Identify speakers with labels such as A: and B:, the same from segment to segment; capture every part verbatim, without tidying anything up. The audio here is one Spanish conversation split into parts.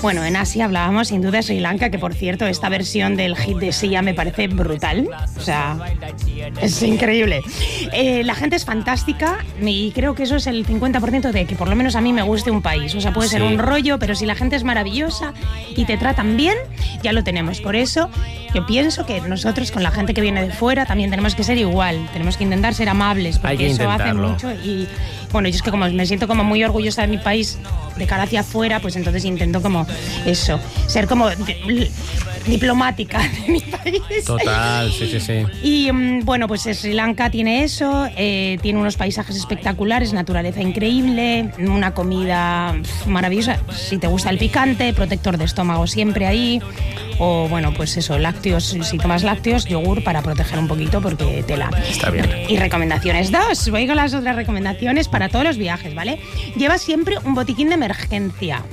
A: Bueno, en Asia hablábamos sin duda de Sri Lanka, que por cierto, esta versión del hit de Sia me parece brutal. O sea, es increíble. Eh, la gente es fantástica y creo que eso es el cincuenta por ciento de que por lo menos a mí me guste un país. O sea, puede ser sí. un rollo, pero si la gente es maravillosa y te tratan bien, ya lo tenemos. Por eso yo pienso que nosotros con la gente que viene de fuera también tenemos que ser igual. Tenemos que intentar ser amables, porque eso hace mucho. Y bueno, yo es que como me siento como muy orgullosa de mi país de cara hacia afuera, pues entonces intento como eso, ser como di- diplomática de mi país.
B: Total, sí, sí, sí.
A: Y bueno, pues Sri Lanka tiene eso, eh, tiene unos paisajes espectaculares, naturaleza increíble, una comida maravillosa, si te gusta el picante, protector de estómago siempre ahí, o bueno, pues eso, lácteos, si tomas lácteos, yogur para proteger un poquito porque tela.
B: Está bien.
A: Y recomendaciones dos, voy con las otras recomendaciones para todos los viajes, ¿vale? Lleva siempre un botiquín de emergencia.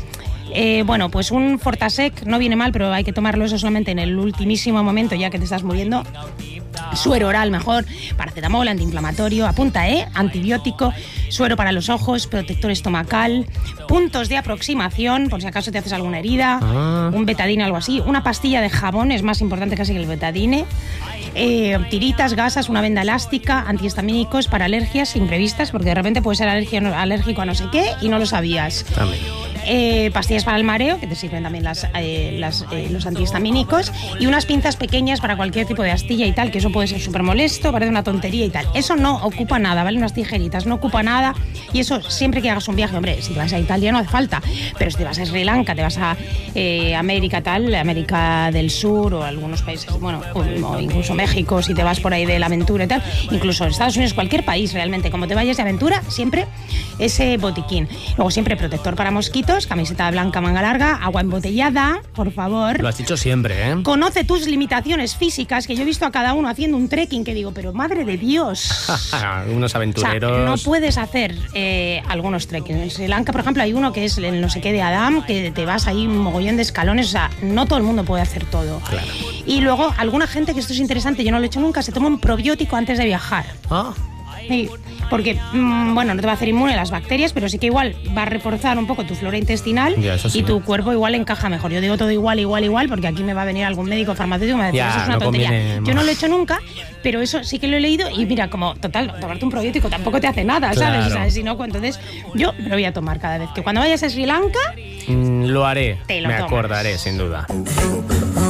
A: Eh, bueno, pues un Fortasec no viene mal, pero hay que tomarlo eso solamente en el ultimísimo momento, ya que te estás muriendo. Suero oral mejor, paracetamol, antiinflamatorio, apunta, ¿eh? Antibiótico, suero para los ojos, protector estomacal, puntos de aproximación, por si acaso te haces alguna herida, ah. un betadine, algo así, una pastilla de jabón, es más importante casi que el betadine, eh, tiritas, gasas, una venda elástica, antihistamínicos para alergias imprevistas, porque de repente puedes ser alergia, alérgico a no sé qué y no lo sabías.
B: También.
A: Eh, pastillas para el mareo, que te sirven también las, eh, las, eh, los antihistamínicos, y unas pinzas pequeñas para cualquier tipo de astilla y tal, que eso puede ser súper molesto, parece una tontería y tal. Eso no ocupa nada, ¿vale? Unas tijeritas, no ocupa nada, y eso siempre que hagas un viaje, hombre, si te vas a Italia no hace falta, pero si te vas a Sri Lanka, te vas a eh, América tal, América del Sur o algunos países, bueno, o, o incluso México, si te vas por ahí de la aventura y tal, incluso Estados Unidos, cualquier país realmente, como te vayas de aventura, siempre ese botiquín. Luego siempre protector para mosquitos, camiseta blanca, manga larga, agua embotellada, por favor.
B: Lo has dicho siempre, ¿eh?
A: Conoce tus limitaciones físicas, que yo he visto a cada uno haciendo un trekking que digo, pero madre de Dios.
B: Unos aventureros.
A: O sea, no puedes hacer eh, algunos trekkings. En Sri Lanka, por ejemplo, hay uno que es el no sé qué de Adam, que te vas ahí un mogollón de escalones, o sea, no todo el mundo puede hacer todo.
B: Claro.
A: Y luego, alguna gente, que esto es interesante, yo no lo he hecho nunca, se toma un probiótico antes de viajar.
B: Ah.
A: Sí, porque, mmm, bueno, no te va a hacer inmune a las bacterias, pero sí que igual va a reforzar un poco tu flora intestinal
B: ya, sí.
A: y tu cuerpo igual encaja mejor. Yo digo todo igual, igual, igual, porque aquí me va a venir algún médico farmacéutico y me va a decir,
B: ya,
A: eso es una
B: no
A: tontería.
B: conviene.
A: Yo no lo he hecho nunca, pero eso sí que lo he leído y mira, como, total, tomarte un probiótico tampoco te hace nada, ¿sabes?
B: Claro.
A: O sea, si no, entonces yo me lo voy a tomar cada vez. Que cuando vayas a Sri Lanka,
B: mm, lo haré,
A: te lo
B: me
A: tomas.
B: acordaré, sin duda.